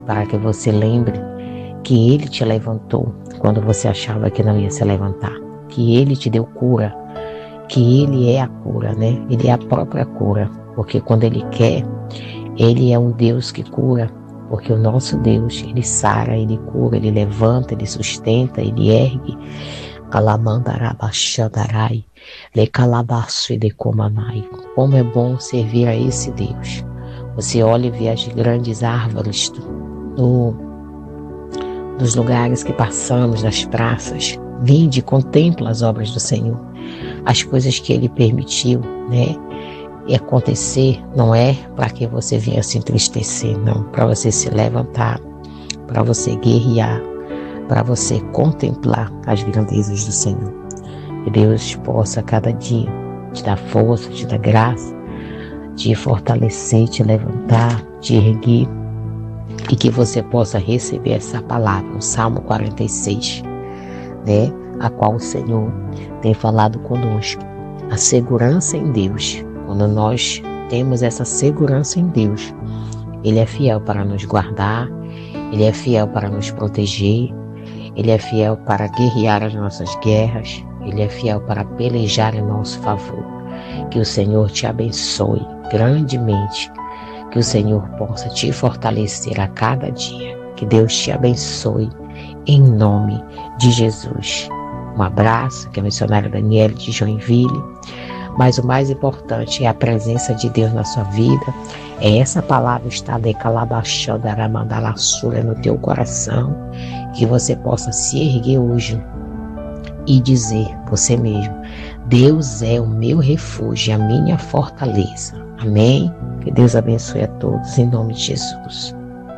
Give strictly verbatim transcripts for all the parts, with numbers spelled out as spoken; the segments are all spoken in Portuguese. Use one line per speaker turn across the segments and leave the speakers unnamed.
para que você lembre que Ele te levantou quando você achava que não ia se levantar, que Ele te deu cura, que Ele é a cura, né? Ele é a própria cura, porque quando Ele quer, Ele é um Deus que cura, porque o nosso Deus, Ele sara, Ele cura, Ele levanta, Ele sustenta, Ele ergue. Calamandarabachadarai, lecalabaço e decomanai. Como é bom servir a esse Deus. Você olha e vê as grandes árvores do, dos lugares que passamos, das praças. Vinde e contempla as obras do Senhor. As coisas que Ele permitiu, né? E acontecer não é para que você venha se entristecer, não. Para você se levantar, para você guerrear, para você contemplar as grandezas do Senhor. Que Deus possa cada dia te dar força, te dar graça, te fortalecer, te levantar, te erguer, e que você possa receber essa palavra, o Salmo quarenta e seis, né, a qual o Senhor tem falado conosco. A segurança em Deus. Quando nós temos essa segurança em Deus, Ele é fiel para nos guardar, Ele é fiel para nos proteger, Ele é fiel para guerrear as nossas guerras, Ele é fiel para pelejar em nosso favor. Que o Senhor te abençoe grandemente, que o Senhor possa te fortalecer a cada dia. Que Deus te abençoe em nome de Jesus. Um abraço, que é a missionária Daniele de Joinville. Mas o mais importante é a presença de Deus na sua vida. É essa palavra está de calabachadaramadalassura no teu coração. Que você possa se erguer hoje e dizer você mesmo: Deus é o meu refúgio, a minha fortaleza. Amém? Que Deus abençoe a todos em nome de Jesus.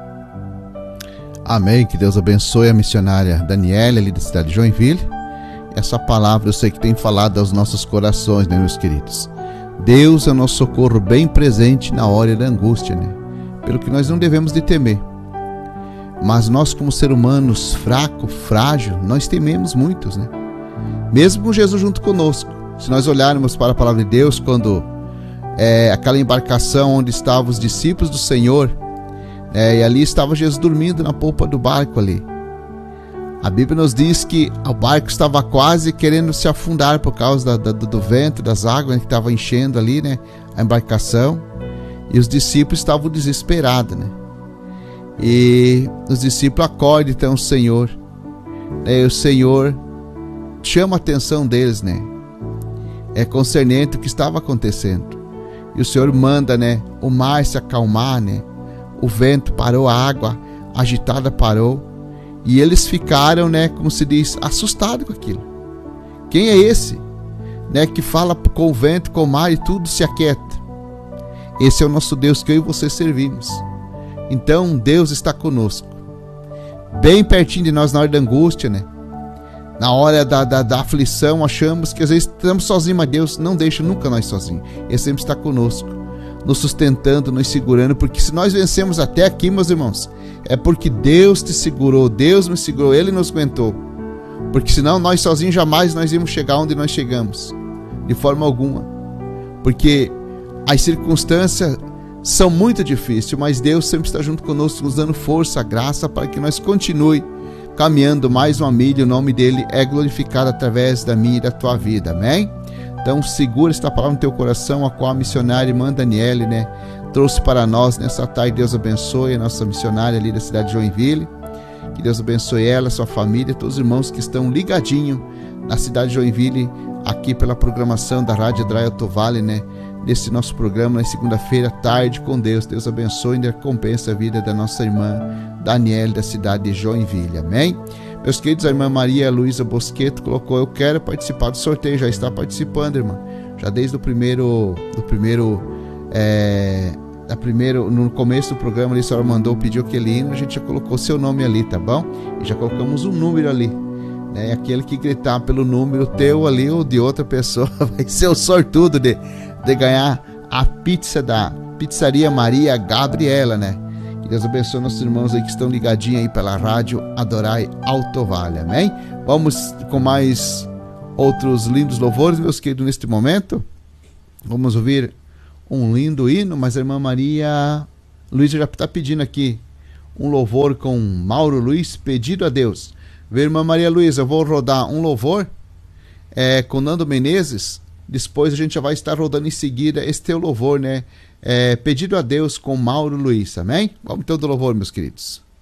Amém. Que Deus abençoe a missionária Daniele ali da cidade de Joinville. Essa palavra eu sei que tem falado aos nossos corações, né, meus queridos? Deus é o nosso socorro bem presente na hora da angústia, né? Pelo que nós não devemos de temer. Mas nós, como seres humanos fraco, frágil, nós tememos muitos, né? Mesmo com Jesus junto conosco. Se nós olharmos para a palavra de Deus, quando é, aquela embarcação onde estavam os discípulos do Senhor, é, e ali estava Jesus dormindo na polpa do barco ali. A Bíblia nos diz que o barco estava quase querendo se afundar por causa da, da, do vento, das águas, né, que estava enchendo ali, né, a embarcação. E os discípulos estavam desesperados, né? E os discípulos acordam então o Senhor, né, e o Senhor chama a atenção deles, né? É concernente o que estava acontecendo. E o Senhor manda, né, o mar se acalmar, né? O vento parou, a água agitada parou. E eles ficaram, né, como se diz, assustados com aquilo. Quem é esse, né, que fala com o vento, com o mar e tudo se aquieta? Esse é o nosso Deus que eu e você servimos. Então Deus está conosco, bem pertinho de nós na hora da angústia, né? Na hora da, da, da aflição, achamos que às vezes estamos sozinhos, mas Deus não deixa nunca nós sozinhos. Ele sempre está conosco, nos sustentando, nos segurando, porque se nós vencemos até aqui, meus irmãos, é porque Deus te segurou, Deus me segurou, Ele nos aguentou. Porque senão nós sozinhos jamais nós íamos chegar onde nós chegamos, de forma alguma. Porque as circunstâncias são muito difíceis, mas Deus sempre está junto conosco, nos dando força, graça, para que nós continue caminhando mais uma milha. O nome dEle é glorificado através da minha e da tua vida, amém? Então segura esta palavra no teu coração, a qual a missionária irmã Daniele, né, trouxe para nós nessa tarde. Deus abençoe a nossa missionária ali da cidade de Joinville. Que Deus abençoe ela, sua família, todos os irmãos que estão ligadinhos na cidade de Joinville, aqui pela programação da Rádio Adrai Alto Vale, né, nesse nosso programa, na segunda-feira, tarde com Deus. Deus abençoe e recompensa a vida da nossa irmã Daniele, da cidade de Joinville, amém? Meus queridos, a irmã Maria Luísa Bosqueto colocou: eu quero participar do sorteio. Já está participando, irmã, já desde o primeiro, do primeiro, é, da primeiro, no começo do programa, ali, a senhora mandou, pediu aquele hino, a gente já colocou seu nome ali, tá bom? E já colocamos um número ali, né? Aquele que gritar pelo número teu ali ou de outra pessoa vai ser o sortudo de, de ganhar a pizza da Pizzaria Maria Gabriela, né? Que Deus abençoe nossos irmãos aí que estão ligadinhos aí pela Rádio Adorai Alto Vale, amém? Vamos com mais outros lindos louvores, meus queridos, neste momento. Vamos ouvir um lindo hino, mas a irmã Maria Luísa já está pedindo aqui um louvor com Mauro Luiz, Pedido a Deus. Viu, irmã Maria Luísa, eu vou rodar um louvor é, com Nando Menezes. Depois a gente já vai estar rodando em seguida esse teu louvor, né? É, Pedido a Deus com Mauro Luiz, amém? Vamos então do louvor, meus queridos.